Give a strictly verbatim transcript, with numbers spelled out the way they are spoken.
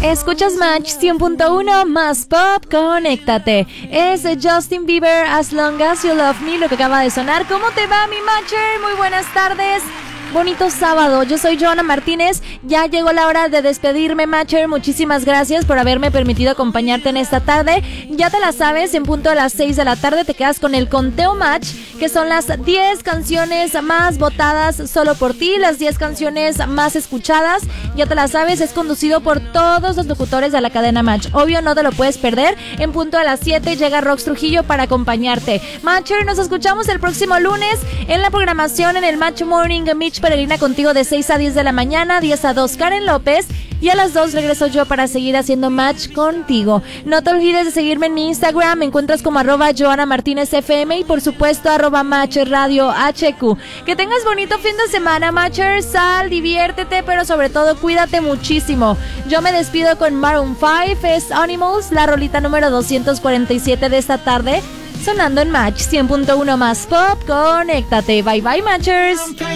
Escuchas Match cien punto uno más pop, conéctate. Es Justin Bieber, As Long As You Love Me, lo que acaba de sonar. ¿Cómo te va, mi Matcher? Muy buenas tardes. Bonito sábado, yo soy Joana Martínez. Ya llegó la hora de despedirme, Matcher. Muchísimas gracias por haberme permitido acompañarte en esta tarde. Ya te la sabes, en punto a las seis de la tarde te quedas con el conteo Match, que son las diez canciones más votadas solo por ti, las diez canciones más escuchadas. Ya te la sabes, es conducido por todos los locutores de la cadena Match. Obvio, no te lo puedes perder. En punto a las siete llega Rox Trujillo para acompañarte. Matcher, nos escuchamos el próximo lunes en la programación en el Match Morning. Mitch Peregrina contigo de seis a diez de la mañana, diez a dos Karen López, y a las dos regreso yo para seguir haciendo Match contigo. No te olvides de seguirme en mi Instagram, me encuentras como arroba Joana Martínez F M y por supuesto arroba Match Radio H Q. Que tengas bonito fin de semana, Matcher. Sal, diviértete, pero sobre todo cuídate muchísimo. Yo me despido con Maroon cinco, es Animals, la rolita número doscientos cuarenta y siete de esta tarde, sonando en Match cien punto uno más pop, conéctate. Bye bye, Matchers.